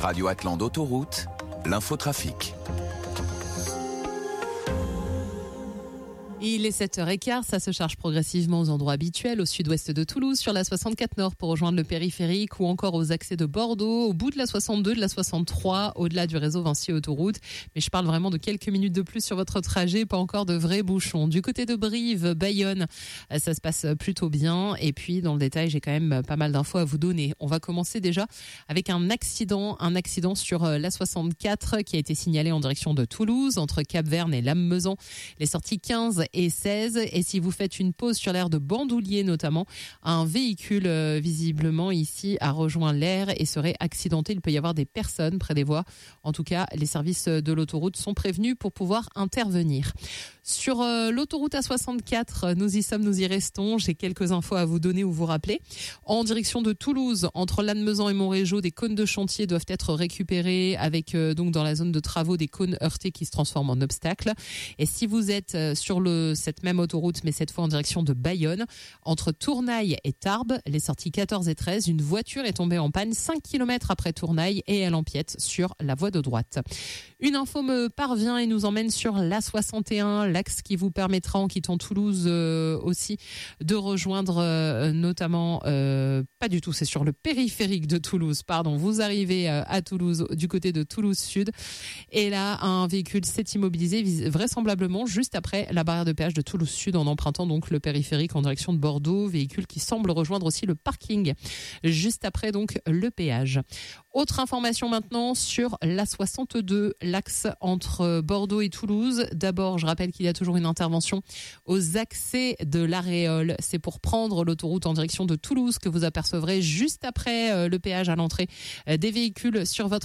Radio Atlan d'Autoroute, l'infotrafic. Il est 7h15, ça se charge progressivement aux endroits habituels, au sud-ouest de Toulouse, sur la 64 Nord pour rejoindre le périphérique ou encore aux accès de Bordeaux, au bout de la 62, de la 63, au-delà du réseau Vinci Autoroute. Mais je parle vraiment de quelques minutes de plus sur votre trajet, pas encore de vrais bouchons. Du côté de Brive, Bayonne, ça se passe plutôt bien. Et puis dans le détail, j'ai quand même pas mal d'infos à vous donner. On va commencer déjà avec un accident sur la 64 qui a été signalé en direction de Toulouse, entre Cap-Verne et Lannemezan. Les sorties 15 et 16. Et si vous faites une pause sur l'aire de Bandoulier notamment, un véhicule visiblement ici a rejoint l'aire et serait accidenté. Il peut y avoir des personnes près des voies. En tout cas, les services de l'autoroute sont prévenus pour pouvoir intervenir. Sur l'autoroute A64, nous y sommes, nous y restons. J'ai quelques infos à vous donner ou vous rappeler. En direction de Toulouse, entre Lannemezan et Montrégeau, des cônes de chantier doivent être récupérés avec donc dans la zone de travaux des cônes heurtés qui se transforment en obstacles. Et si vous êtes sur cette même autoroute, mais cette fois en direction de Bayonne, entre Tournaille et Tarbes, les sorties 14 et 13, une voiture est tombée en panne 5 km après Tournaille et elle empiète sur la voie de droite. Une info me parvient et nous emmène sur l'A61, l'axe qui vous permettra en quittant Toulouse aussi de rejoindre notamment, pas du tout, c'est sur le périphérique de Toulouse, pardon, vous arrivez à Toulouse, du côté de Toulouse Sud, et là un véhicule s'est immobilisé vraisemblablement juste après la barrière de péage de Toulouse Sud en empruntant donc le périphérique en direction de Bordeaux, véhicule qui semble rejoindre aussi le parking juste après donc le péage. Autre information maintenant sur l'A62, l'axe entre Bordeaux et Toulouse. D'abord, je rappelle qu'il y a toujours une intervention aux accès de l'Aréole. C'est pour prendre l'autoroute en direction de Toulouse que vous apercevrez juste après le péage à l'entrée des véhicules sur votre